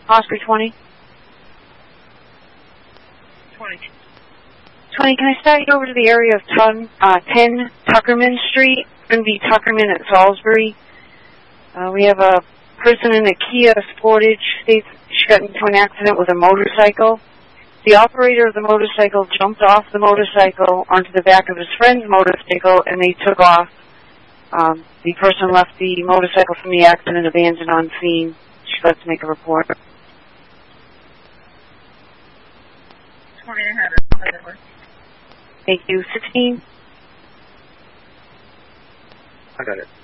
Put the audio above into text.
Oscar 20. 20. 20, can I start you over to the area of 10 Tuckerman Street? It's going to be Tuckerman at Salisbury. We have a person in a Kia Sportage. She got into an accident with a motorcycle. The operator of the motorcycle jumped off the motorcycle onto the back of his friend's motorcycle, and they took off. The person left the motorcycle from the accident abandoned on scene. She'd like to make a report. 20 ahead. Thank you. 16? I got it.